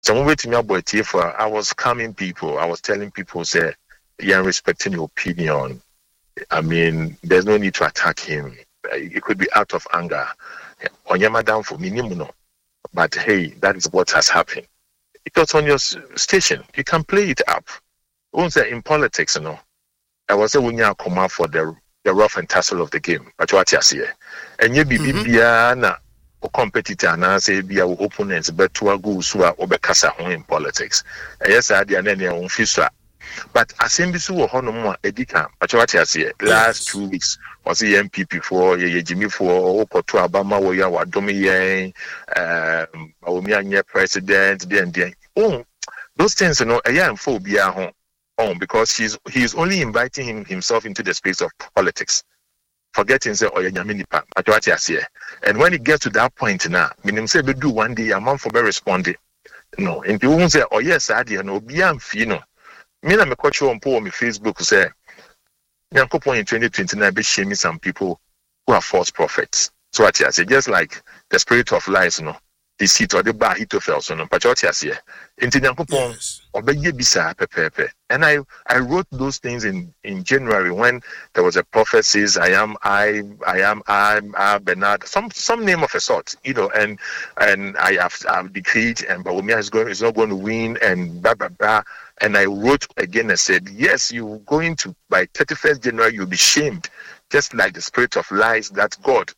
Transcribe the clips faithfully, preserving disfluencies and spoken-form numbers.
Some way to me about T F, I was calming people. I was telling people, say, yeah, respecting your opinion. I mean, there's no need to attack him. It could be out of anger. Onyama down for me, but hey, that is what has happened. It was on your station. You can play it up. Also in politics, you know, I was a winner come out for the the rough and tussle of the game. But what you see, and you be bibiana or competitor na say be our opponents, but to a go so or bekasa in politics. Yes, I did any on fisher. But assembly so honomo edika. But what you see, last two weeks was the M P P for ye Jimmy for to Obama wo ya wadomi yen um Awumia president then then. Oh, those things, you know, a young phobia home. On because he's he's only inviting him himself into the space of politics, forgetting say oh yeah, and when it gets to that point now, meaning say we do one day a month for be responding. No, and people say oh yes, I did no be am you know. Me na me coach on po on Facebook say Nyankopon in twenty twenty-nine be shaming some people who are false prophets. So what I say, just like the spirit of lies, you know. Deceit or the bar hit of else on Patriotias here. In Tinyankupon or Begi Bisa Pepe. And I, I wrote those things in, in January when there was a prophecies, I am I I am I I Bernard, some some name of a sort, you know, and and I have I've decreed and Bawumia is going is not going to win and blah blah blah. And I wrote again and said, yes, you're going to by thirty-first January you'll be shamed, just like the spirit of lies that God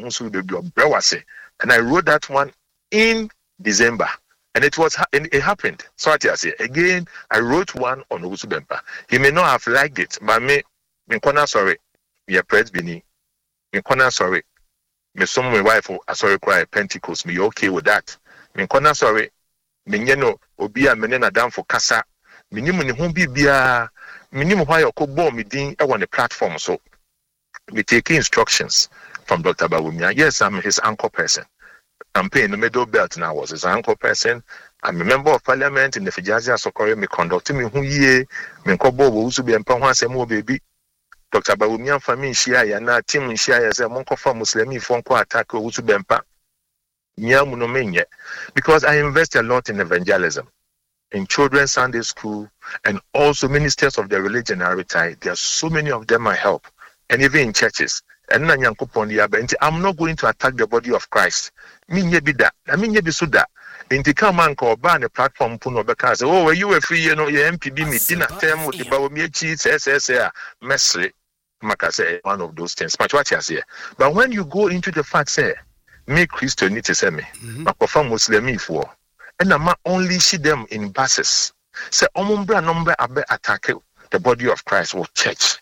and I wrote that one in December, and it was and it happened. So I say again, I wrote one on Owusu Bempah. He may not have liked it, but me, me kona sorry, me a press bini, me kona sorry, me some my wife a sorry cry Pentecost. Me okay with that? Me kona sorry, me nyeno obi a me na down for kasa. Me ni mo ni ho bibia, me ni mo why okobo me din e on the platform. So we take instructions from Doctor Bawumia. Yes, I'm his anchor person. I'm paying the middle belt now. Was his anchor person. I'm a member of parliament in the Fijazi Sokore. Me conducting me who ye me kobo wo usu be empa ho asem wo baby. Doctor Bawumia family share ya na team share ya say monko fa Muslimi fo nko attack wo usu be empa. Nyamu no menye because I invest a lot in evangelism, in children's Sunday school, and also ministers of the religion are retired. There are so many of them I help, and even in churches. And I'm not going to attack the body of Christ. Me be that. I mean, be so that. In the command call ban the platform puno because oh, you were free, you know, your M P B me dinner term with the Bawumia cheats, S S A, messy. Makase, one of those things. But what you say. But when you go into the fact, say, me Christian need to say me, but perform Muslim for, and I'm only see them in buses. Say, Omumbra number abe attack the body of Christ or church.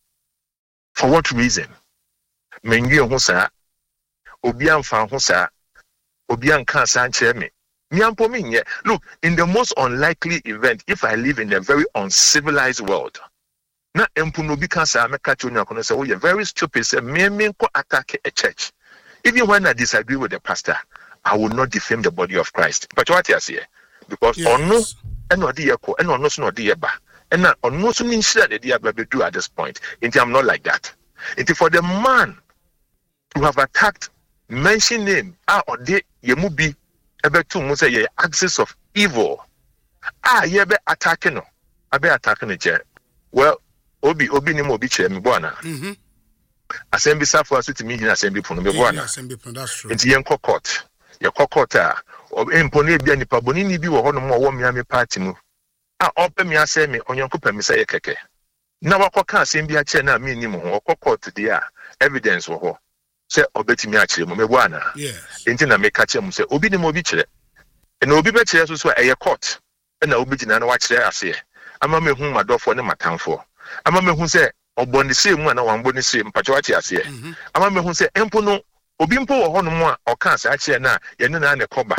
For what reason? Mengi ho sa obi amfa ho sa obi anka sa nche me me ampo me nye. Look, in the most unlikely event, if I live in a very uncivilized world, na empo no bi kan sa meka chonya kono say, oh, you're very stupid, say me me ko attack a church. Even when I disagree with the pastor, I will not defame the body of Christ. But what you say, because yes. Ono eno de yeko eno no so no de yeba ena ono so ni nshira de dia ba do at this point. Inti I'm not like that. Inti for the man to have attacked, mention name, ah, or de yemubi, ebe tu mu say ye axis of evil. Ah, ye be attacking no, abe attacking the chair. Well, obi obi ni mo obi chair mi bwana. Mhm. Assembly staff was to me in assembly puno mi bwana. Assembly puno, that's true. Inti yen court, ye court ah, or empone bi ani paboni ni bi wo hono mo wo miami party mu. Ah, ope mi ase mi onyanko pe mi say ye keke. Na wakoka assembly a chair na mi ni mo ho court dia evidence wo ho. Say obetimi akire mo mebwana yes enti na meka kire mo say obi ni mo obi kire e na obi be kire so so e ye court e na obi gina na wa kire ase ama me hu madofo ne matanfo ama me hu say obonde se mu na wambo ne se mpacho wa kire ase ama me hu say empo no obi mpo wo hono mo a oka ase akire na ye ne na ne koba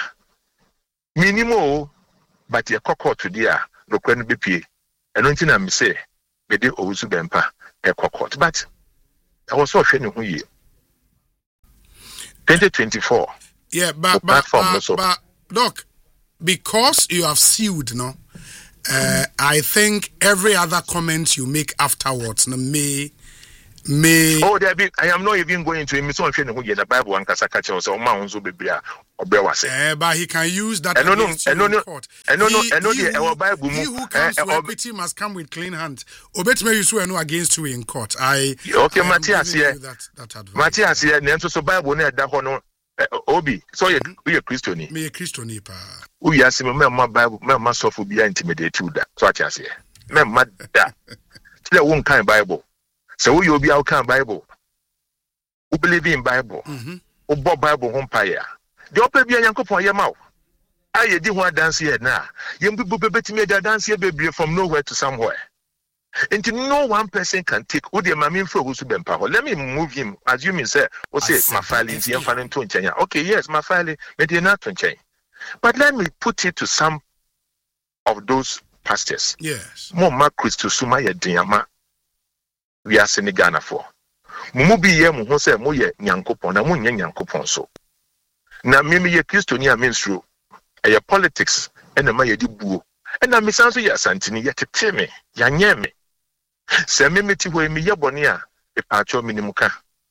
minimo but ye court dia no kwanu bepie eno enti na me say be de Owusu Bempah e court but I was so hwe ne hu yi twenty twenty-four. Yeah, but but, but, but Doc, because you have sued, no, uh, I think every other comment you make afterwards, no, may Me. Oh, there be. I am not even going to him. So if you know the Bible and Kasakacha or so, man, so be Obewase. Eh, but he can use that no, no, against you no, in no, court. no, no, He, no, he, the who, our Bible. he who comes to equity must come with clean hands. Obetme you swear no against you in court. I okay, I Matthias here. That, that advice. Matthias here. Nenso so Bible na da hono obi. So you you a Christian. Me a Christian pa. We are saying me my Bible, me my suffer be intimidate you that. So Matthias here. Me mad da. Tell one kind Bible. So we you be out kind Bible. Who believe in Bible? Mm-hmm. Who bought Bible home fire? The open be a yanko for your mouth. I did one dance here now. Young people bet me that dance here baby from nowhere to somewhere. And no one person can take who the mammy for who's been power. Let me move him, assuming say, what's it? My filing is young to change. Okay, yes, my filing, but they're not to change. But let me put it to some of those pastors. Yes. More Mark Christo Sumaya Diama. We are Senegana for. Mubi ye mu ho se mo ye nyankopon na mo nya nyankopon so na mimi ye Kristo ni aminstro e ye politics e na ma ye di buo e na misanso ye asantini ye tete me ya nye me se mimi ti ho mi ye bone a e paacho minimuka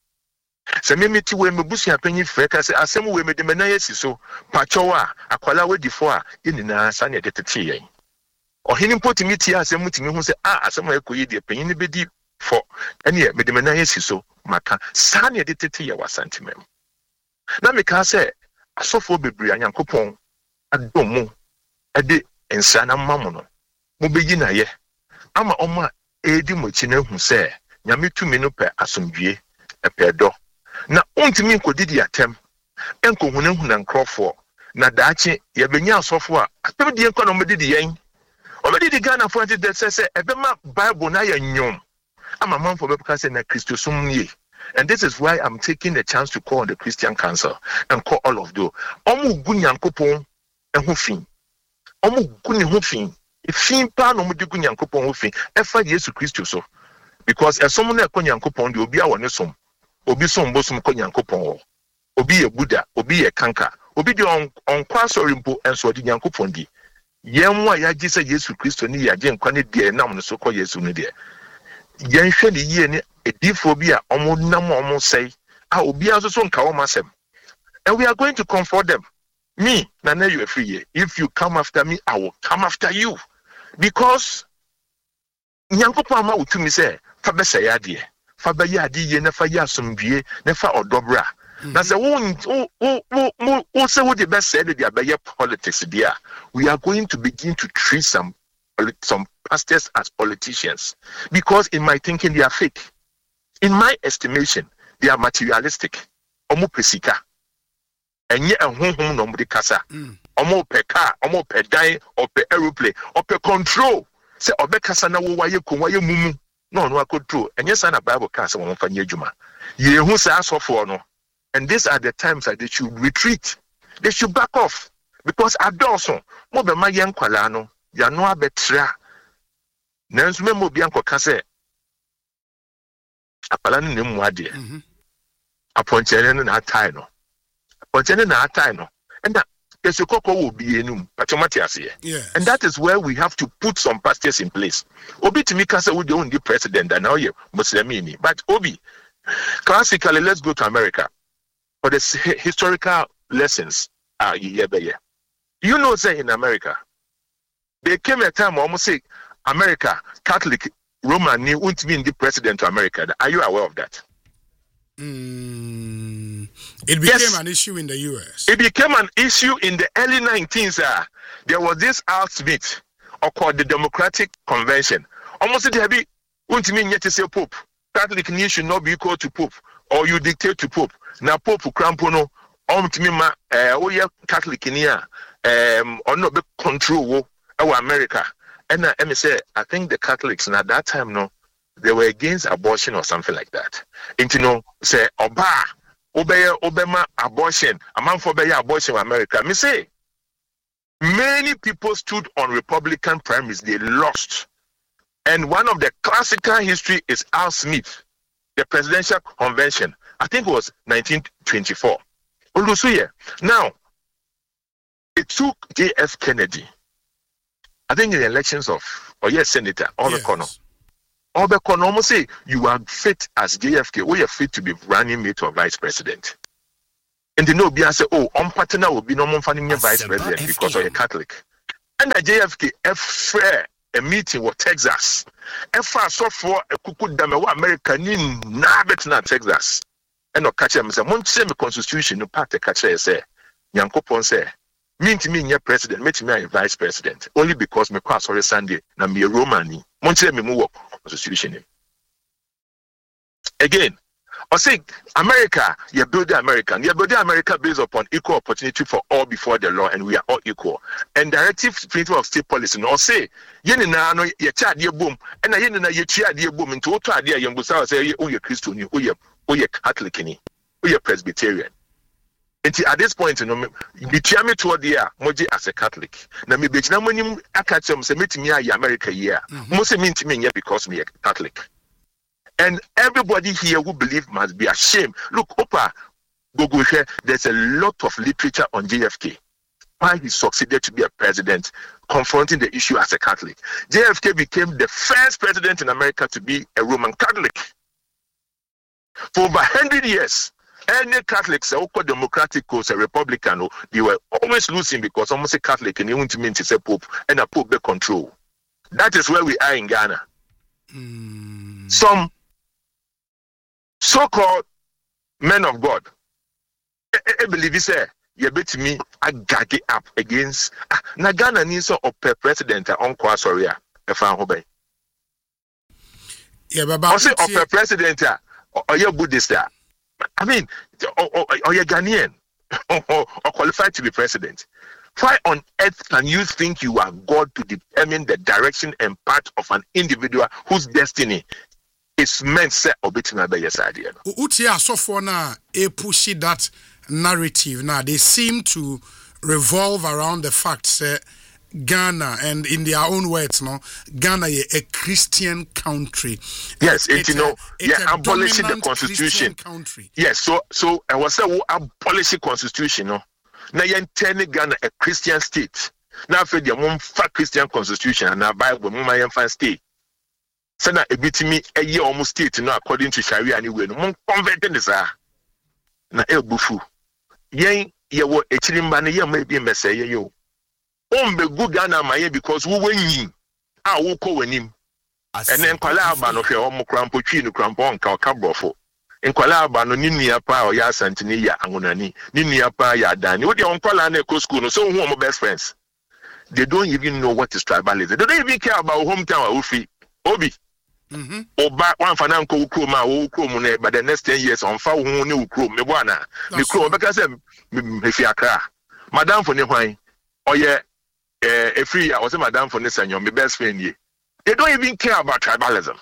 se mimi ti ho mi busu apanyi frɛ ka se asɛm we me de me na ye si so paacho a akwala we di fo a ye nyina sa na de tete ye ohini mpoti mi ti asɛm mutimi ho se a asɛm a ekoyi de panyi ne bedi for any medimena yesi so maka sane de tete ye wasantimem na meka se asofo bebri anyankopon adomu ede ensa na mamu no mo beyi na ye ama oma edi mochi na hu se nyame tumi no pe asomdwie epedo na ontimi nkodidi atem enko hunu na nkrofo na daachi ye benya asofo a atem die enko na mo didi yen o me didi Ghana for de se se ebema Bible na ye nyom. I'm a man for because in a Christian. And this is why I'm taking the chance to call on the Christian Council and call all of you. Omu gunyan kupon and hufin. Omu guni hufin. If fin pan omu di gunyan kupon hufin, efa Yesu Christo so. Because as someone a konyan kupon, the obi a wanesom, obi som bosum konyan kupon, obi a Buddha, obi a kanka, obi di on on kwasorimpo and so di yankupon di. Yemwa ya jisa Yesu Christo ni ya jen kwani die nam no so ko Yesu ni die. Yen hwe de ye ne edifo bi a omo nam omo sei a obi aso so nka o masem and we are going to comfort them. Me na na you free ye. If you come after me, I will come after you, because nyankopon ma utumi say fa be say ade fa be ya ade ye na fa ya asomdue na fa odobra na say wo wo wo wo say wo de be say de be politics dia. We are going to begin to treat some some pastors as politicians, because in my thinking they are fake. In my estimation, they are materialistic. Omo pesika. Enye ehunhun no mudi kasa. Omo pe car, omo pe dan, or pe aeroplane, or pe control. Say obe kasa na wo waye kun waye mumu. No no control. Enye sana Bible kasa wo mfa nye adwuma. Ye hu say asofo no. And these are the times that they should retreat. They should back off, because adulson mo be ma ye nkwala no. Ya no abetra nanso memo bia nkoka se apala ne mu ade aponchene ne na atai no aponchene na atai no and esokoko wo bie num patomati ase and that is where we have to put some pastors in place. Obi timi ka se wo de ondi president and now you muslimini, but Obi classically, let's go to America for the historical lessons. Ah, yeah, yeah. You know, say in America there came a time almost say America, Catholic, Roman, you won't be the president of America. Are you aware of that? Mm, it became yes. an issue in the U S. It became an issue in the early nineteens. Uh, there was this Al Smith, or called the Democratic Convention. Almost it be won't mean yet to say Pope. Catholic news should not be equal to Pope, or you dictate to Pope. Now Pope Crampono, um to me ma uh oh yeah Catholic in here um or not be control our America. And I uh, say I think the Catholics and at that time no they were against abortion or something like that. And you know say oba obey obema abortion a man for obey abortion in America. Me say many people stood on Republican primaries, they lost. And one of the classical history is Al Smith, the presidential convention. I think it was nineteen twenty-four. Now, it took J F Kennedy, I think in the elections of, or yes, Senator, all yes. the corner. Obeko almost say you are fit as J F K. We are fit to be running mate or vice president. And the no be say, oh, on partner will be no more funding vice president because of a Catholic. And the J F K F a meeting with Texas. F so for a kuku dame America ni na betina Texas. And no catch him say, "Mon say me constitution no part catch say, Nyankopon say, me to me president, me to me vice president. Only because me pass sorry Sunday na me Romani. Mon say me move constitution." Again, I say America, you build the American, you build the America based upon equal opportunity for all before the law, and we are all equal. And directive principle of state policy, no say, yen na no ye cha de boom, and yen na ye chia de boom into what idea you busa say oh ye Christian, oh ye oh ye Catholic ni, oh ye Presbyterian. And at this point, you know, me tia me to the moji as a Catholic. Na me be na monim akache say me me America here. Mo say me me because me a Catholic. And everybody here who believe must be ashamed. Look, Opa, Google here, there's a lot of literature on J F K. Why he succeeded to be a president, confronting the issue as a Catholic. J F K became the first president in America to be a Roman Catholic. For over one hundred years, any Catholics, a Democratic or a Republican, they were always losing because almost a Catholic and they want to mean to say Pope and a Pope be control. That is where we are in Ghana. Mm. Some so-called men of God, I, I believe he said, you bet me, I gag it up against ah, Nagana needs a president on Kwasoria, if I'm obey. Yeah, but I say, of president, or you're Buddhist. I mean, or you're Ghanaian, or qualified to be president. Why on earth can you think you are God to determine the direction and path of an individual whose destiny is meant set or between by yes idea? Utia so for na a pushy that narrative now they seem to revolve around the fact that Ghana, and in their own words, no, Ghana is a Christian country. Yes, it, you know, yeah, abolishing the constitution. Country. Yes, so so I was saying abolishing constitution, no. Now you're turning Ghana a Christian state. Now for the one fat Christian constitution and now Bible, my infant state. So now a bit me a year almost state, you know, according to Sharia anyway. No converting this ah. Na el bufu. Yen ye wo a chilimba ye maybe messay yo. Ombe good Ghana my because we win ah wo ko wanim. And then kwala ba no hwe omo krampo twi no krampo nka okabrofo. Nkwala ba no ni nua pa o ya santini ya angonani. Ni nua pa ya dani. Wo de onkwala na eko school no so who are best friends. They don't even know what is tribalism. They don't even care about hometown or free. Obi. Mm-hmm. Oba one for now go ukro ma wo ukro mu na but the next ten years on fa wo ne ukro me bo ana me kro obeka say me fi akra madam for ne hwan oye eh e free I was madam for ne sanyo me best friend ye. They don't even care about tribalism.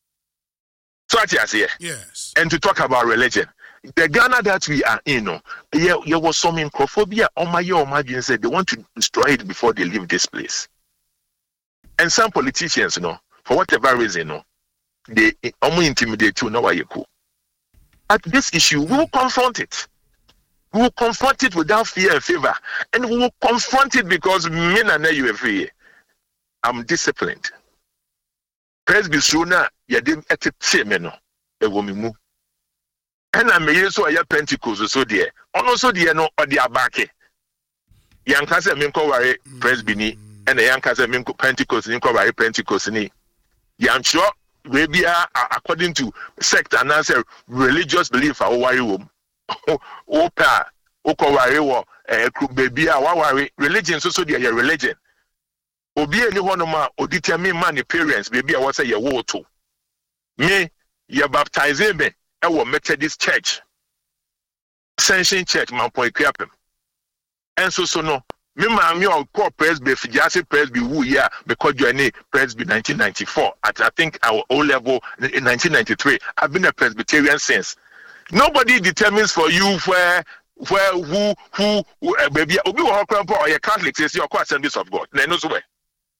So what you say? Yes. And to talk about religion, the Ghana that we are in, no, yeah, there was some microphobia on my own margin said they want to destroy it before they leave this place. And some politicians, you know, for whatever reason, you know, they almost intimidate you. Now, why you cool? At this issue, we will confront it. We will confront it without fear and favor, and we will confront it because me and you are free. I'm disciplined. Presbyterian, you didn't accept me no. E wo me mu. And I may so a Pentecost so dear. Also dear no or the abake. Yanka say me ko ware Presbyni, and the Yanka say me Pentecost ni ko ware Pentecost ni. Yan sure we be according to sect and answer religious belief a ware wo. Opa o ko ware wo eh baby a wa ware religion so so dear your religion. Obi eni ho no ma odetermine man parents baby a what say your wo to. Me you baptize me e wo Methodist church. Ascension church man point creapem. And so so no me ma me o call presby Fijase presby wu ya because you any presby nineteen ninety-four at I think our O level in nineteen ninety-three. I've been a Presbyterian since. Nobody determines for you where where who who, who uh, baby obi wo krampo or you Catholic says you are Assemblies of God. Na no so we.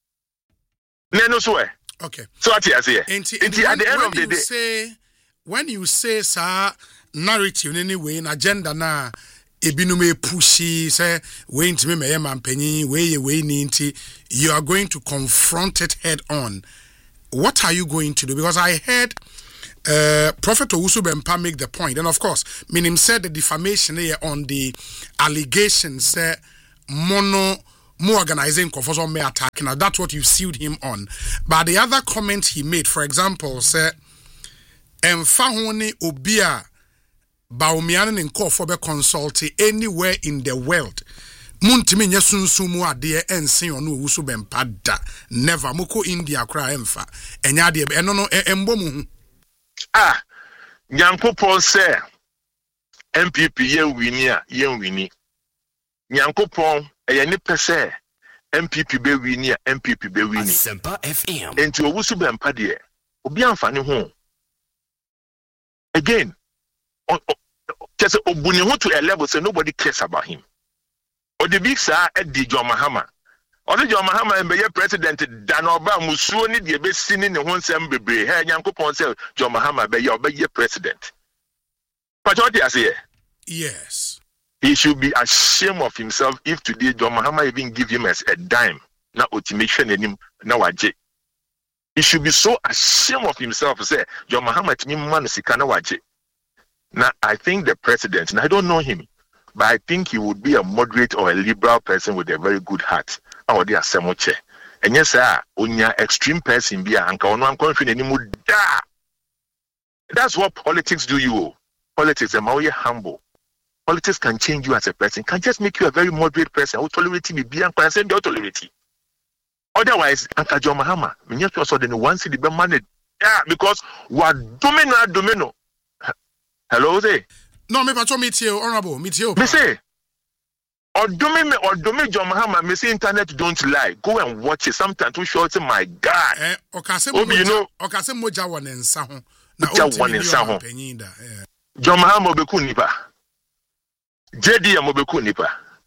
Na no so we. Okay. So what you say? And, and at the end of the day, say, when you say sir narrative anyway, in agenda na ebinume pushy say we intime me man penny we we ninti, you are going to confront it head on. what are you going to do? Because I heard uh, Prophet Owusu Bempah make the point, and of course, Minim said the defamation here on the allegations, uh, mono, more organizing confusion may attack. Now that's what you sued him on. But the other comment he made, for example, said, "Emfahoni obia baomian and call for be consulting anywhere in the world." Muntimi nya sunsumu ade ensen ono Owusu Bempah da never moko India kra emfa enya ade eno no embo mu hu ah Nyankopon say M P P ye wini a ye wini Nyankopon eye ni pese M P P be wini a M P P be wini Asempa F M enti Owusu Bempah de obi amfani ho again just obuni ho to a level so nobody cares about him. Or the big sir at the John Mahama. Or the John Mahama and be president Danoba Musuni, the best seen in the one sem be here, Yanko Ponsel, John Mahama, be your be president. But what I say? Yes. He should be ashamed of himself if today John Mahama even give him as a dime. Now, ultimation in him now. He should be so ashamed of himself. Say, John Mahama to me, man, Sikana. Now, I think the president, and I don't know him. But I think he would be a moderate or a liberal person with a very good heart. Or they are semoche. And yes, sir, onya extreme person be anka ono ankonfin anymore da. That's what politics do you. Politics are more humble. Politics can change you as a person. Can just make you a very moderate person. Who tolerate me be anka and send your tolerate. Otherwise, anka John Mahama, me just also the one city be managed. Yeah, because what domino domino. Hello there. No, me pacho meet you, honorable, meet you. Me say, or do me, or do me, John Mahama, me say internet don't lie. Go and watch it. Sometimes too short, my God. Eh, okase moja, you know, okase moja wane nsaho. Na wane nsaho. John Mahama obeku nipa. J D M obeku nipa.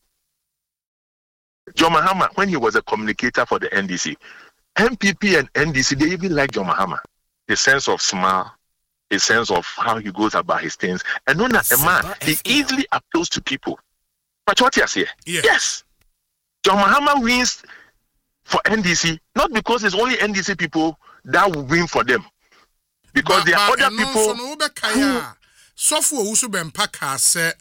John Mahama, when he was a communicator for the N D C, M P P and N D C, they even like John Mahama. The sense of smile. A sense of how he goes about his things, and known as a man, he easily appeals to people. But what you say? Yeah. Yes, John Mahama wins for N D C not because it's only N D C people that will win for them, because but, there are other people. Who... Sofu Owusu Bempah say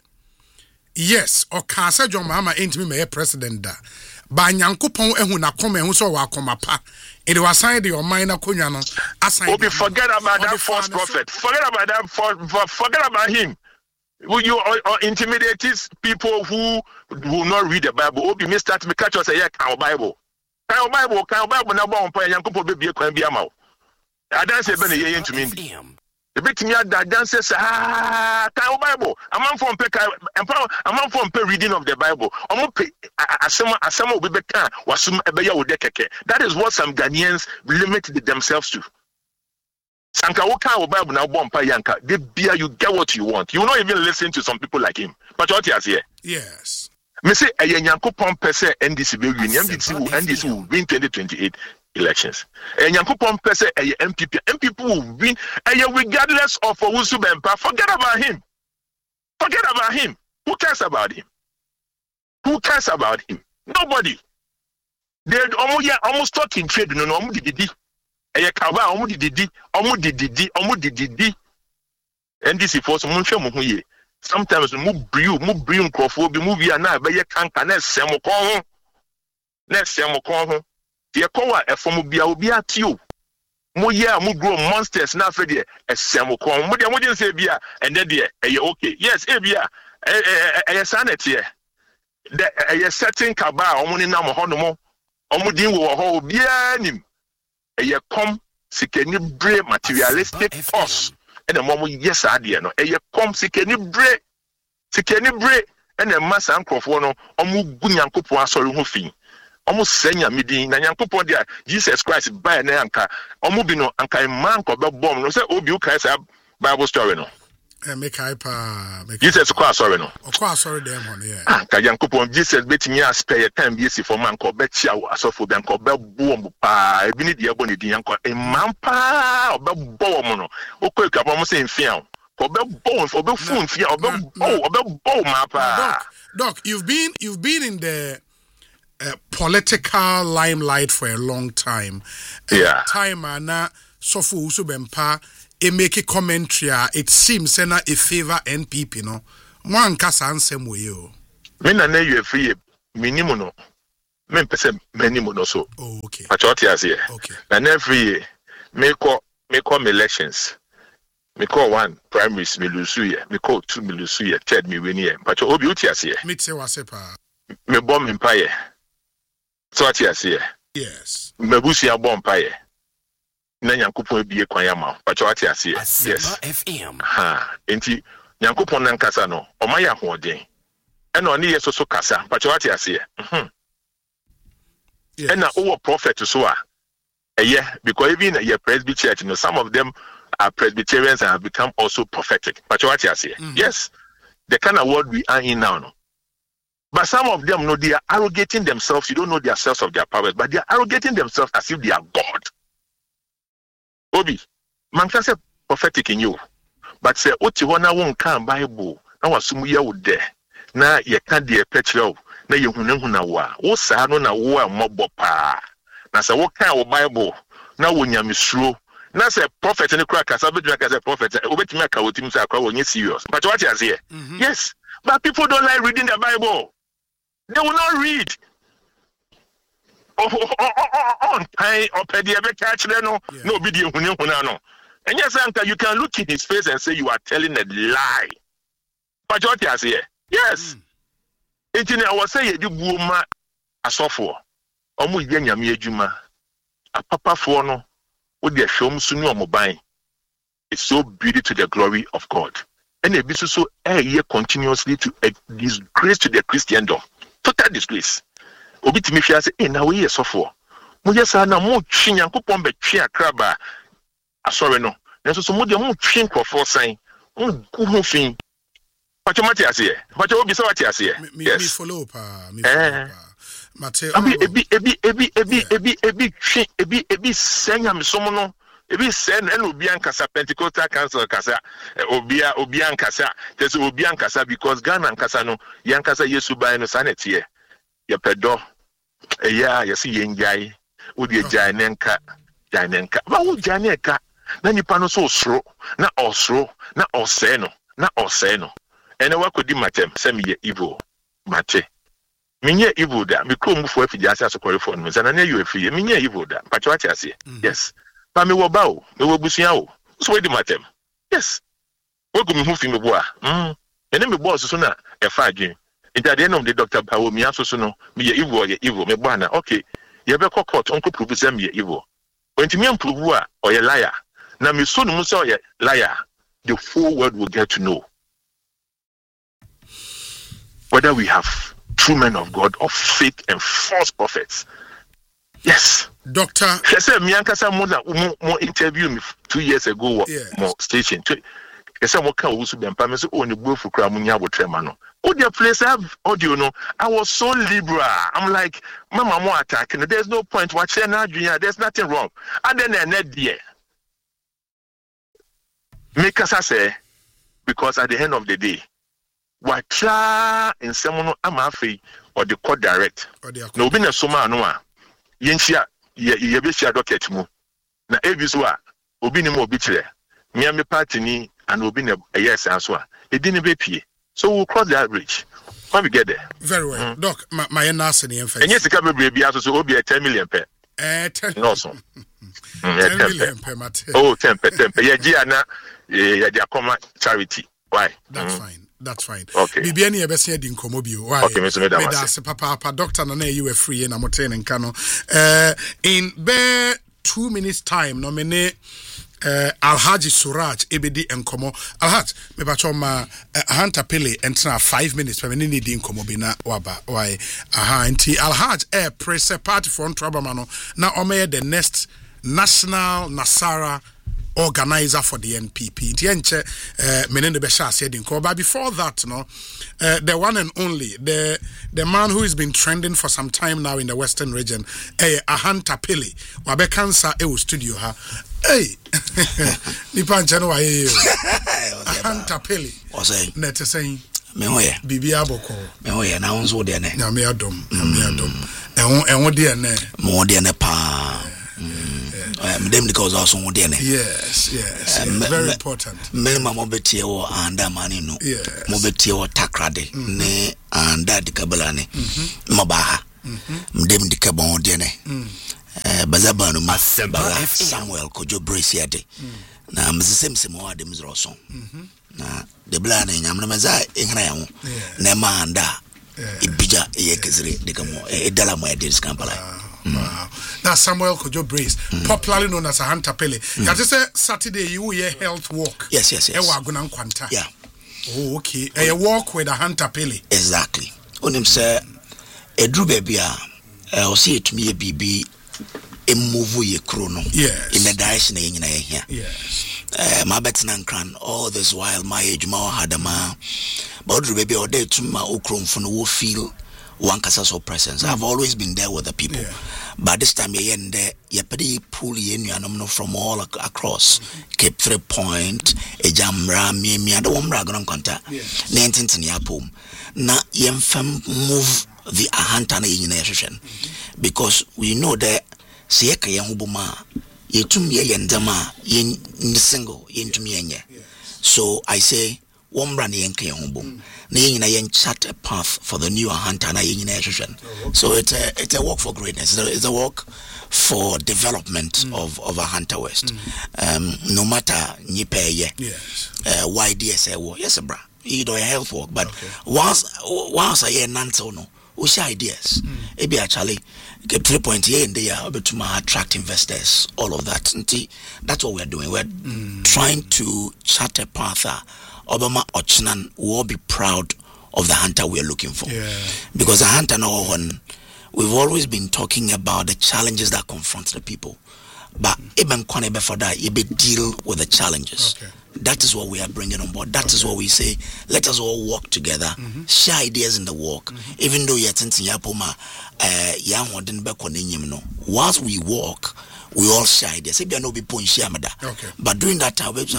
yes, or can say John Mahama ain't me president da. But Nyankopon ehu na come ehu so wa koma pa. It was signed your mind akonya no assign. Obi forget about that false prophet. Forget about that for, forget about him. Will you or, or intimidate people who will not read the Bible? Obi me start me catch us say yeah, can Bible. Can Bible, can Bible na bon pa Nyankopon be be kwan bi ama. Adan say be na ye into me. The bit me that dances ah can Bible. Among from pe among from pe reading of the Bible. Omo pe asema asema obi be kan wasum ebe ya wode keke. That is what some Ghanaians limit themselves to. Sanka woka Bible na bompa yanka. They beer you get what you want. You will not even listen to some people like him. But what you here? Yes. Me say a Nyankopon pese N D C be win. N D C will N D C will win twenty twenty-eight elections. And Nyankopon pese a M P P. M P P will win. And regardless of Owusu Bempah, forget about him. Forget about him. Who cares about him? Who cares about him? Nobody. They almost yeah, almost stuck in trade. No, no, almost did it. A kaba almost did it. Almost did it. Almost did it. N D C for some money. Sometimes move brew, move brew, crofo, move ya na be ye kanka na semo kon ho. Na semo kon ho. Ye kowa e fomu bia obi atio. Mo ye mo grow monsters na fe de e semo kon. Mo de mo din say bia and then de e okay. Yes, e bia e e sanity here. The e certain kaba omo ni na mo ho no mo. Omo din wo ho bia nim. E come sikeni bre materialistic force. And the mom yes idea no e come sikeni bre sikeni bre and the massa ankrofo no omu gu Nyankopon asori ho fi omu senya midin na Nyankopon dia Jesus Christ by na anka omu bi no anka man ko be bom no say obi u kai say Bible story no e make hyper Jesus Christ sorry no o kwa sorry dem ho yeah anka Nyankopon Jesus betimi aspare time bi esi for man ko be chia asofo be anka be bom pa e bi ni de ebo ne din anka e man pa be bom no o ko ka bom say mfian ko be bom for be fu mfian o be oh o be bom ma pa Doc, you've been you've been in the uh, political limelight for a long time. Yeah. Uh, time ana Sofo Usubempa e make a commentary. It seems na a favor N P P no. Mo ankasa ansem we yo. Me na na you free minimum no. Me pese minimum no so. Oh, okay. Pachoti as here. Okay. Na every year me call me call elections. Me call one primaries me lose here. Me call two me lose here. Third me win here. Pacho obi uti as here. Me say wasepa. Me bomb empire. So what you say? Yes. Me busi a bomb empire. Na Nyankopon bi e kwan ya ma. Pacho what you say? Yes. F M. Ha. Enti Nyankopon nan kasa no. O ma ya hoden. E no ne yeso so kasa. Pacho what you say? Mhm. Yes. E na owo prophet so a. Eh yeah, because even your Presby church, you know, some of them are Presbyterians and have become also prophetic. Pacho what you say? Mm-hmm. Yes. The kind of world we are in now, no. But some of them, no, they are arrogating themselves. You don't know themselves of their powers, but they are arrogating themselves as if they are God. Obi, man can say prophetic in you, but say, "Oti wana won kan Bible na wasumu ye wo de na ye kan de petrol na ye hunehuna na wa wo sa no na wo amobo pa na say wo kan wo Bible na wo nyamesuro na say prophet ne kura kasa be dwa kasa prophet obetimi aka wotim say akwa wo nye serious but what you say mm-hmm. Yes, but people don't like reading the Bible. They will not read. Oh, oh, oh, oh, on time, or pedi ebe catch no, no be the hune hune no. And yes, uncle, you can look in his face and say you are telling a lie. But what you say? Yes. It's in our say you woman a software. Omu yenya mi ejuma. A papa for no, with their shom sunu omobine. It's so beauty to the glory of God. And it be so a year continuously to a disgrace to the Christendom. Total disgrace. Obi timi hwia se eh na we yesofo mo yesa na mo twi Nyankopon be twi akraba asore no na so so mo de mo twi nkofo san mo ku ho fin pacho mate ase e pacho obi se wate ase e yes me follow pa me follow pa mate ebi ebi ebi ebi ebi ebi ebi twi ebi ebi senya me somo no ebi sen na obi ankasa Pentecostal council kasa obi obi ankasa there's obi ankasa because Ghana ankasa no yankasa Yesu bai no sanetie ya pedo eya ya si yenjai udi ejai nenka jai nenka ba wo jai nenka na nipa no so osro na osro na ose no na ose no ene wakodi matem se me ye evil mate minye evil da me krom fo afiji ase asokore fo no sana na you afiye minye evil da pacho ati ase yes ba me wo ba o me wo busua o so we di matem yes wo go me hu fi me bo a mm ene me boss so na e fa adwen. At the end of the Doctor Power, me also so no me evil, ye evil, me bana. Okay, you be court, uncle prove them ye evil. When to me prove or a liar. Now me so no say liar. The whole world will get to know whether we have true men of God or fake and false prophets. Yes, Doctor. She said me ankasa mo mo interview me two years ago. Yes. More station. She said mo kan wusu bempa me so oni buofu kra mo nya botrema no. Oh, the place I have audio, no. I was so liberal. I'm like, Mama, more attacking. There's no point watching now, Junior. There's nothing wrong. And then I net there. Make us say, because at the end of the day, what try in someone I'm happy or the court direct. No, been a soma no. Yensia, ye be share docket mu. Na ebiswa, obi ni mo bitre. Me am party ni and obi na yes answer. It didn't be pay. So we'll cross that bridge when we get there. Very well. Mm. Doc, my my nurse in the and yes, the cabinet will be also so will be a ten million per. Eh, ten. No, so. ten million per, Mate. Oh, ten per, ten per. Yeah, Gianna, yeah, they are common charity. Why? That's mm. fine. That's fine. Okay. Bibi any ebe se din komobio. Why? Okay, Mister Medam. That's papa papa doctor na na you were free na moten nkano. Eh, in be two minutes time no me Uh, Alhaji Suraj ebedi enkomo Alhaj me bacho ma uh, Ahanta Pele entra five minutes pe me need enkomo bi na waba why aha nti Alhaj eh press party front trabamano na omeye the next national Nasara organizer for the N P P nti enche uh, menene be sha ase din ko but before that no uh, the one and only the the man who has been trending for some time now in the western region eh Ahanta Pele wabe cancer e studio ha. Hey, nipa nchano wa yeye. Ahanta Pele. Ose. Nete saying. Me hoye. Bibi aboko. Me hoye na unzo de ne. Na me adom, na me adom. And and what dear ne? More than a pa. Them because also more than yes, yes, uh, yes. very important. Minimum mobility or and money no. Yes. Mobility or takrade ne and that kabelane. Mabaha. Them the cabon dene. Bazabano Masaba Samuel Kojo Brace yade. Na mzisem semo adem zroson. Na the blane nyamnamaza ingrayo. Ne manda. Ibija yekezre dekamo e dala mo edis Kampala. Wow. That's Samuel Kojo Brace, mm. popularly known as a Hunter Pele. Mm. That is a Saturday you hear health walk. Yes, yes, yes. Ewa gunan kwanta. Yeah. Oh, okay. A oh. walk with a Hunter Pele. Exactly. Onim say a drew baby I will see it to me a baby a move ye chrono. Yes. In the direction in here. Yes. Uh, my bets and cran all this while my age more had a ma. But drew baby or day to my okrom from the feel. One Casaso presence. I've always been there with the people. Yeah. But this time you're in there, you're pretty pull in from all ac- across. Mm-hmm. Cape Three Point, a jamra, me, me, I don't want to contact. Nineteen to Yapum. Na yemfam move the Ahantana in nation. Because we know that Sieka Yahubuma, Yetum Yendama, Yen single, Yentum Yenya. So I say, one brand Yankee Hobum. Yen chart a path for the new Ahantana in nation. So it's a it's a walk for greatness. It's a, it's a walk for development mm. of, of Ahanta West. Mm. Um, no matter Nipeye, yes. uh, Y D S A war, yes, bra. You do a health walk, but okay. once once I hear Nanto no, we share ideas. Maybe mm. actually get three point here and there able to attract investors, all of that. And that's what we're doing. We're mm. trying to chart a path. Uh, Obama Ochnan will be proud of the hunter we're looking for. Yeah. Because the hunter no one, we've always been talking about the challenges that confront the people. But even mm. for that, you be deal with the challenges. Okay. That is what we are bringing on board. That okay. is what we say. Let us all work together, mm-hmm. share ideas in the work. Mm-hmm. Even though you're thinking, once we walk, we all share ideas. Okay. But during that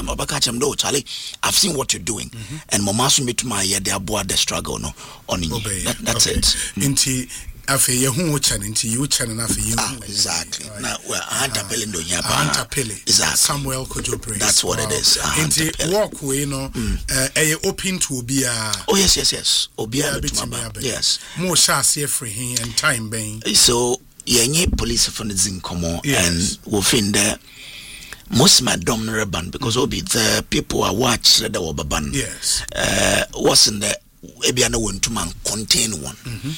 time, Charlie, I've seen what you're doing, mm-hmm. and Mamasu me to my year, they are the struggle no on that, That's okay. it. Mm. Afi ye hu channel nti you channel afi ye hu exactly right. Now well Ahanta Pele ndo nya ba Ahanta Pele exactly. Samuel Kojo Brace. That's what wow. it is. Nti walk we no eh mm. uh, open to obi a oh yes yes yes obi a betuma yes mo sha se free hin and time ben so yenye police for the zinkomo yes. and we find that most my dominant band because obi the people are watch the obaban yes uh what's in the ebia na won to man contain one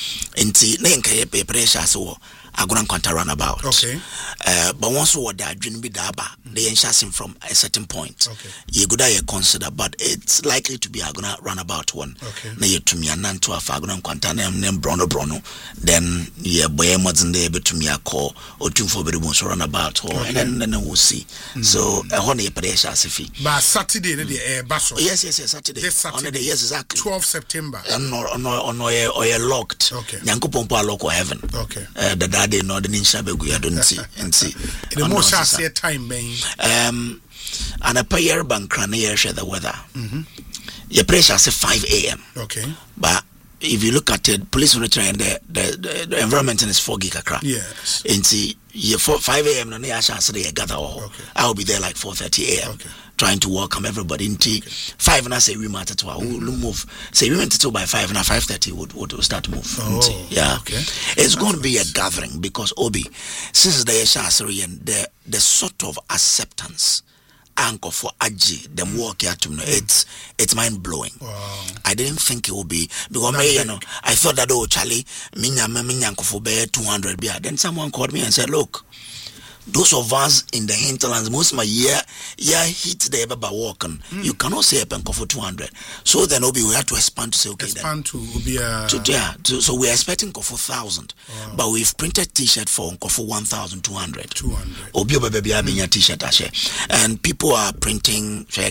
enti na yenka ye pressure so agona kwanta run about okay uh but once what that adwin bi da ba the yenshasing from a certain point okay ye good I consider but it's likely to be agona run about one okay na ye tumi ananto afa agona kwanta na nem brono brono then ye boy modern dey betumi akọ otumfo beribu so run about or okay. and then, then we'll see mm. so e ho na ye pressure asefi but Saturday na the air baso yes yes yes Saturday this Saturday on the yes exactly twelfth September no no no ye or ye locked okay nyankopon po lock heaven okay uh, the daddy no the ninja begu ya don't see and see the most share time ben um and a payer bank ran here share the weather mhm your pressure say five a.m. okay but if you look at it police will try and the, the, the, the environment is foggy kakra yes and see you for five a.m. no ya chance they gather all okay. I will be there like four thirty a.m. okay. trying to welcome everybody into okay. five and I say we matter to our mm-hmm. move say we went to by five and five thirty would would start to move oh, yeah okay. it's That's going to be nice. a gathering because Obi since the Yashasari and the the sort of acceptance anchor for Aji them work at mm. it's it's mind blowing. Wow. I didn't think it would be because me, you know I thought that oh Charlie minya minya for be two hundred beer then someone called me and said look those of us in the hinterlands, most of my year, year hit the ever walking. Mm. You cannot say a penko for two hundred. So then, Obi, we have to expand to say, okay, expand then, to be a to, yeah. To, so we are expecting for thousand, wow. but we've printed T-shirt for for one thousand two hundred. Two hundred. Obi, Obi, baby, having a T-shirt, and people are printing. Yeah.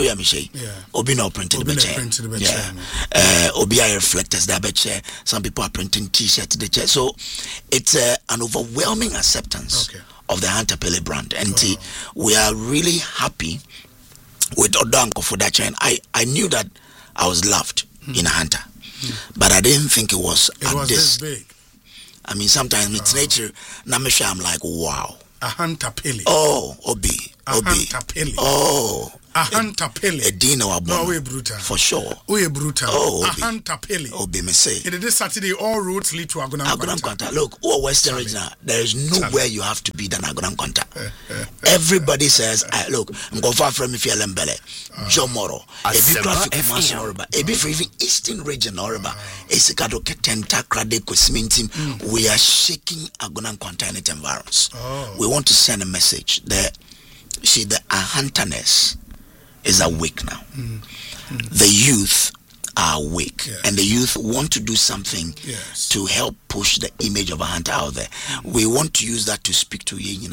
Obi now printed the chair. Yeah. Uh, Obi are reflectors that chair. Some people are printing T-shirts the chair. So it's uh, an overwhelming acceptance. Okay. Of the Hunter Pele brand, and wow. we are really happy with Odanko for that chain. I, I knew that I was loved mm. in Hunter, mm. but I didn't think it was it at was this. this big. I mean, sometimes it's oh. nature. Namisha, I'm like, wow. Ahanta Pele. Oh, Obi. Obi. Ahanta Pele. Oh. Ahanta Pele. A dinner wa no, we brutal. For sure. We brutal. Oh, Ahanta Pele. Obi, me say. It is this Saturday, all roads lead to Agonam Agonam Kwanta. Look, oh, Western region, there is nowhere you have to be than Agonam Kwanta. Everybody says, I look, I'm going far from if you're Lembele, Jomoro, a big graphic commercial, a big for even Eastern region, Orba, a Sikado Ketenta, Krade, Kusmintim. We are shaking Agonam Kwanta in its environs. We want to send a message that, see, the Ahantaness is awake now. Mm. Mm. The youth are awake, yes. and the youth want to do something yes. to help push the image of a hunter out there. Mm. We want to use that to speak to you.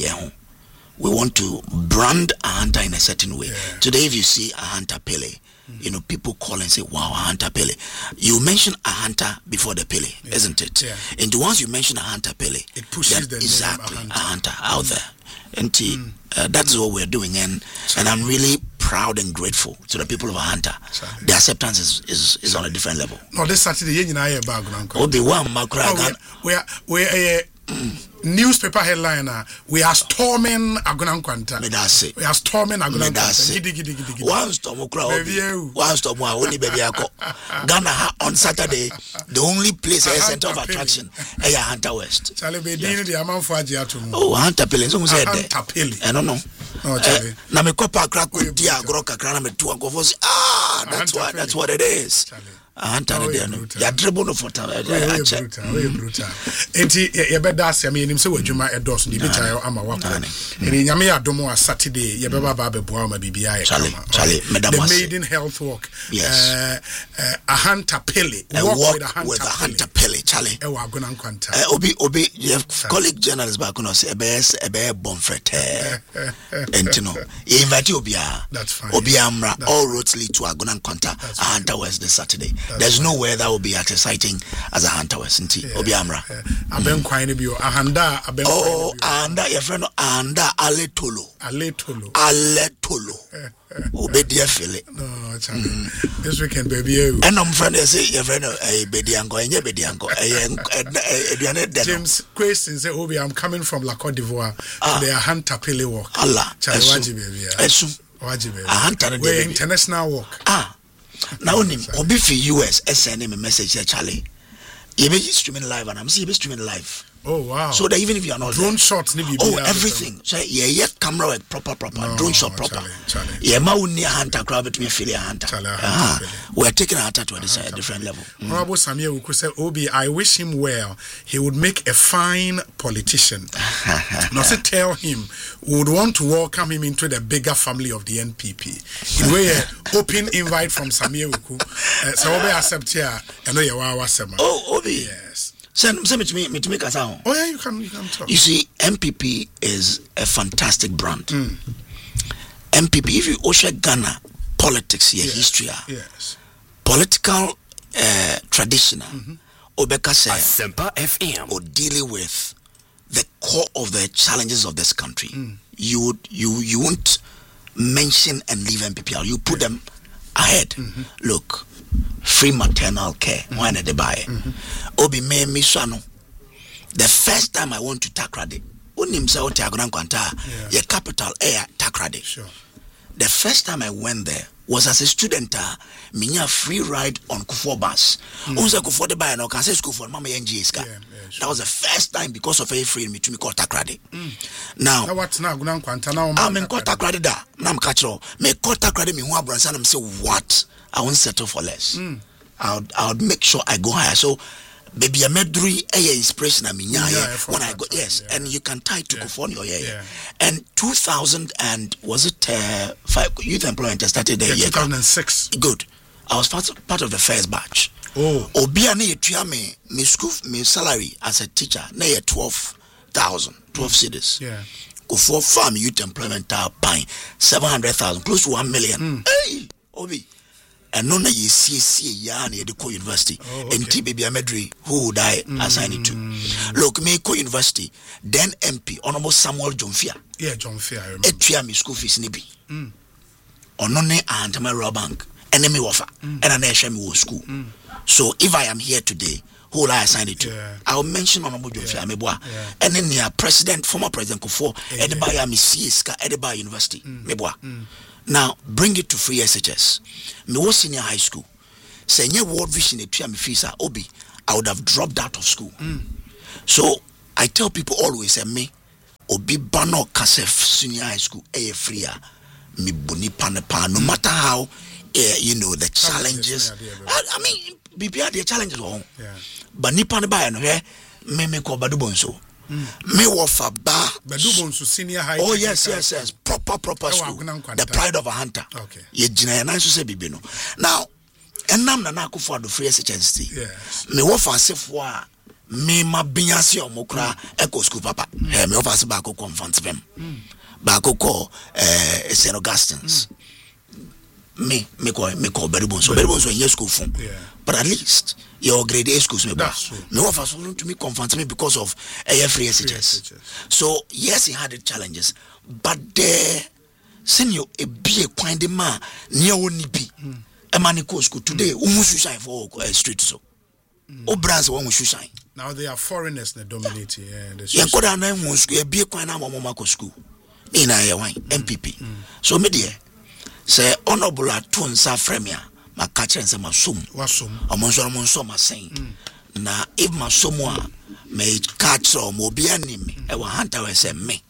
We want to brand a hunter in a certain way. Yeah. Today, if you see a hunter Pele, mm. you know, people call and say, wow, a hunter Pele. You mention a hunter before the Pele, yeah. isn't it? Yeah. And once you mention a hunter Pele, it pushes the exactly name a hunter, a hunter out mm. there. And mm. uh, that's what we're doing, and and I'm really proud and grateful to the people of Ahanta. The acceptance is, is, is on a different level. No, this Saturday, you know, I'm back. Oh, the one, Macra. We are we are newspaper headliner. We are storming Agonam Kwanta. We are storming Agonam Kwanta. One storm, one storm, only baby. Ghana on Saturday, the only place, a center of attraction, is Ahanta West. Charlie, be doing the amount for Ajiatu. Oh, Ahanta Pele. So said that. I don't know. Oh, Charlie. Na me kopa crack with dia groka krana me tuwa go for ah, that's what that's what it is. Ahanta na dia no. Ya dribble no for time. We brutal. We brutal. Enti ye be da se me nim se wadwuma edos ni bi chayo ama wako. Eni nyame ya domo a Saturday ye be baba be boa ma bibia ye kama. Charlie, madam the maiden health walk. Yes. Uh, uh, Ahanta Pele. Walk, walk with Ahanta with Ahanta Pele, Charlie. E wa Agonam Kwanta. Uh, obi obi you have colleague journalists back on say ebe ebe bonfrete. Enti no. You invite Obia. That's fine. Obia Amra, all roads lead to Agonam Kwanta, Ahanta West this Saturday. That's There's fine. Nowhere that will be as exciting as Ahanta West. Yeah, Obia Amra. Aben kwine bi o Ahanda aben kwine. Oh, Ahanda, your friend Ahanda Aletolo. Aletolo. Aletolo. Obedia fele. No, Charlie. Mm. This weekend, baby. You. And I'm friend. I say your friend. Eh, Bediango. Eh, Bediango. Eh, James Question say, Obi, I'm coming from La Côte d'Ivoire ah. to the Ahanta Pele walk. Allah. Charlie, waji baby. Esu. Waji baby. Ahanta we international walk. Ah. Now, Obi for U S, send him a message here, Charlie. You be streaming live, and I'm seeing you streaming live. Oh wow! So that even if you are not drone there, shots, maybe oh everything. So yeah, yeah, camera work proper, proper. No, drone shot proper. Charlie, Charlie. Yeah, ma unni hunter crowd between Philly hunter. Ah, we are taking a hunter to a uh, different level. Honorable mm. Samia Wuku said, Obi, I wish him well. He would make a fine politician. Now, say tell him we would want to welcome him into the bigger family of the N P P. In way, open invite from Samia Wuku. Uh, so Obi accept here. I know you are Sema. Oh, Obi. Yes. Send, send me to me, me to make a sound. Oh yeah, you can, you can talk. You see, M P P is a fantastic brand. Mm. M P P, if you Osha Ghana politics, your yes. history, yes, political uh, traditional, mm-hmm. Obeka say, Asempa F M, or dealing with the core of the challenges of this country, mm. you would you you won't mention and leave M P P out. You put them ahead. Mm-hmm. Look. Free maternal care. Mm-hmm. When they buy it. Mm-hmm. Obi me misano. The first time I went to Takrade, unim sa ote Agonam Kwanta, your capital air Takrade. Sure. The first time I went there was as a student. Uh, minya free ride on Kufuor bus. Unse Kufuor de buy no can say school for mama N G S ka. That was the first time because of a free me to me call Takrade. Mm. Now, now what now Agonam Kwanta now? I'm in call Takrade da. Now I'm catching. Me call Takrade me who brands and I'm say what? I won't settle for less. Mm. I'll I'll make sure I go higher. So, baby, a medri a inspiration. I mean, yeah, yeah, when I go, yes, yeah. and you can tie to yeah. go for your yeah, yeah. And two thousand and was it uh, five youth employment started there? Yeah, two thousand six. Good. I was part of, part of the first batch. Oh, Obia ne yetria me me school me salary as a teacher na ye twelve thousand, twelve cedis. Yeah. Go for farm youth employment uh, pine seven hundred thousand, close to one million. Mm. Hey, Obi. And none of you see see ya near the co university. Oh, okay. And T B B Amedri, who would I mm. assign it to? Look, me co university, then M P, Honorable Samuel Jomfia. Yeah, Jomfia, I remember. Etria me school fees nibi. Mm. Onone and my raw bank, enemy wafer, and an H M O school. Mm. So if I am here today, who will I assign it to? Yeah. I'll mention Honorable Joe Fiameboa. And then the president, former president Kufo, Edinburgh Misiska, Edinburgh University, Meboa. Now, bring it to free S H S. Me was senior high school. Say, nye World Vision, Fisa, Obi, I would have dropped out of school. Mm. So, I tell people always, say, me, Obi Bano Kasef senior high school, a free, me boni panepa, no matter how, uh, you know, the challenges. I, I mean, B P R, the challenges wrong. But Nipan by no, me me ko Badubonso. Me wafa ba Badubonso senior high. Oh yes, yes, yes. Proper, proper school. The pride of a hunter. Okay. Ye jina na so say bibi no. Now, enam na na akufo do free S H S. Yes. Me wafa asefo a me ma binyase omokra eco school papa. Eh me wafa se ba ko confront them. Ba ko ko eh Saint Augustine's. Me me ko me ko Badubonso. Badubonso in school fun. But at least your grade A schools me ba. Me wafa so to me confront me because of a free S H S. So yes, he had the challenges, but there senior a be a kind of man near only be a man in school today. Who should shine for a street so? Oh, brands one should shine. Now they are foreigners that dominate. Yeah, yeah. Go down there one school. Be a kind of mama school. In a wine M P P. So me dear say honorable Atunsa Fremia. My catcher and some assume. Wasum. A monster monster my saying. Na if my someone may catch or mobianime, I will hunt our say me.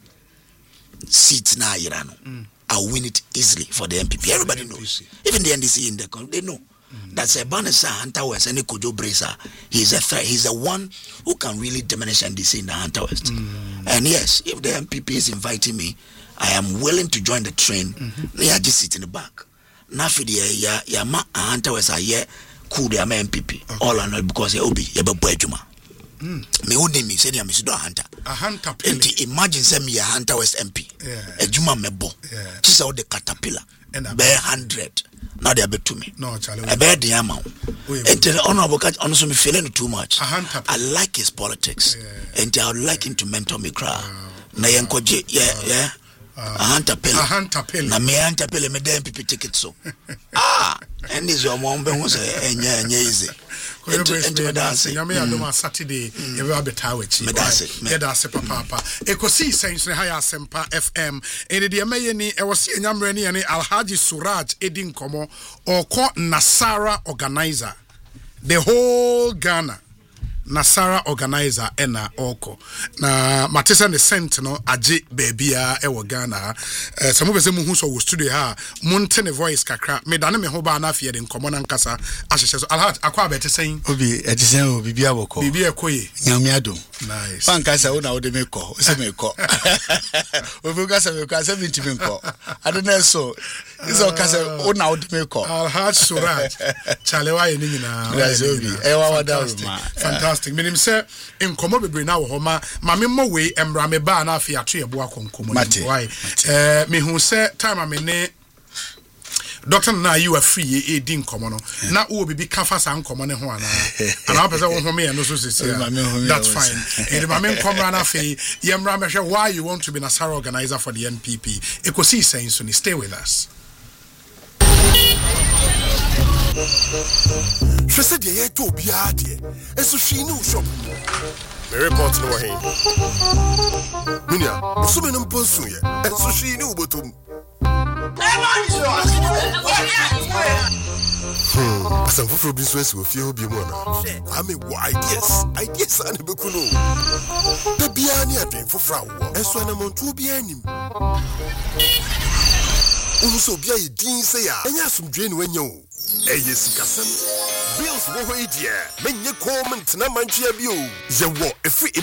Seats na Irano. I'll win it easily for the M P P. Everybody knows. Even the N D C in the country, they know. Mm. That's a Banessa Hunter West and Kojo Bresa. He's a threat. He's the one who can really diminish N D C in the Hunter West. Mm. And yes, if the M P P is inviting me, I am willing to join the train. Mm-hmm. They are just sit in the back. Nafi ya ya ma Hunter West a ye cool the M P P. Okay. All I know because ya obi ya bebo ejuma. Me only me say ya me sido Hunter. A Hunter. And imagine say me a Hunter West M P. Yeah. Ejuma mebo. Yeah. She saw the caterpillar. And a bear hundred. Now they are bet to me. No, Charlie. I bear the amount. And the honorable catch honestly me feeling too much. I like his politics. Yeah. And I would like him to mentor me cry. Na yenkoje yeah yeah. A Hunter Pele. A Hunter Pele. Na me Hunter Pele me dem pipi ticket so. Ah, and this your mom be won say enye enye easy. Into me dance. You me adoma Saturday you will be tawechi. Me dance. Me dance papa papa. Ekosi sense high Asempa F M. Ene de meye ni e wose enyamre ni ene Alhaji Suraj edi nkomo oko Nasara organizer. The whole Ghana Nasara organizer ena oko na matesa ne sentinel age babia e wo Ghana eh samu bese mu hu so wo studio ha monte ne voice kakra me dane me ho ba na afie de nkomo na nkasa ahyehye so alhat akwa abete sen obi etisen o bibia boko bibia ekoye nyame adom nice fan kasa wo na wo de me ko se me ko obi kasa me ko asa me ti me ko adona so iso kasa wo na wo de me ko Alhat Suraj chalewa ye ni nyina obi e wa wada ma fantastic minim say enkomo bebre na wo ho ma ma me mo we emra me ba na afia to yebo akonkomo ni why eh me hu say time me ne doctor na you are free e di nkomo no na wo bibi kafa sa nkomo ne ho ana ana pese wo ho me no so say that's fine e ma me nkomo na fe yemra me hwe why you want to be Nasara organizer for the N P P ekosi saying so ni stay with us. She said, "Yeah, to be out here." And so she knew shop. Me report no way. Minya, so many person here. And so she knew botum. Hmm. Some for business will feel be more now. I mean, why ideas? Ideas are never cool. The Biani are doing for Frau. And so I'm on two Bianim. Also, be a dean say, and yes, some drain when you. Eh, yes, Cassam. Bills wo ho idea. Menye comment na manchia bio. Ye wo e free